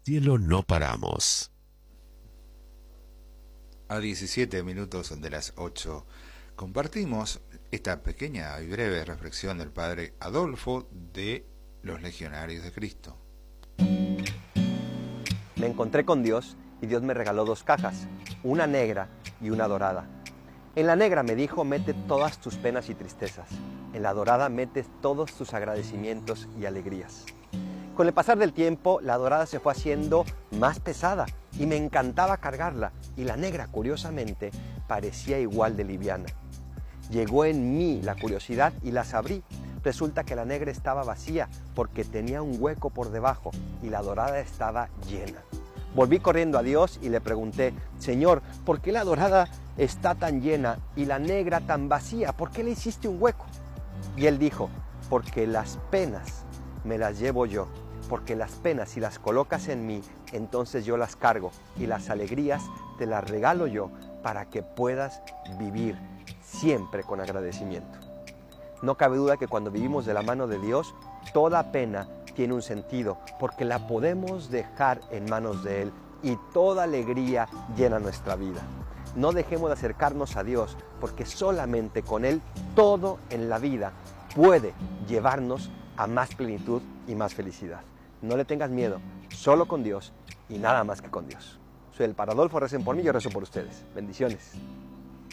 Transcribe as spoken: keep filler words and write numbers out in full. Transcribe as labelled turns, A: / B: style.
A: cielo no paramos.
B: A diecisiete minutos de las ocho compartimos esta pequeña y breve reflexión del padre Adolfo de los Legionarios de Cristo.
C: Me encontré con Dios y Dios me regaló dos cajas, una negra y una dorada. En la negra me dijo, mete todas tus penas y tristezas. En la dorada metes todos tus agradecimientos y alegrías. Con el pasar del tiempo, la dorada se fue haciendo más pesada y me encantaba cargarla, y la negra, curiosamente, parecía igual de liviana. Llegó en mí la curiosidad y las abrí. Resulta que la negra estaba vacía porque tenía un hueco por debajo y la dorada estaba llena. Volví corriendo a Dios y le pregunté, Señor, ¿por qué la dorada está tan llena y la negra tan vacía? ¿Por qué le hiciste un hueco? Y él dijo, porque las penas me las llevo yo, porque las penas si las colocas en mí, entonces yo las cargo, y las alegrías te las regalo yo para que puedas vivir siempre con agradecimiento. No cabe duda que cuando vivimos de la mano de Dios, toda pena tiene un sentido, porque la podemos dejar en manos de Él y toda alegría llena nuestra vida. No dejemos de acercarnos a Dios, porque solamente con Él todo en la vida puede llevarnos a más plenitud y más felicidad. No le tengas miedo, solo con Dios y nada más que con Dios. Soy el padre Adolfo, recen por mí, yo rezo por ustedes. Bendiciones.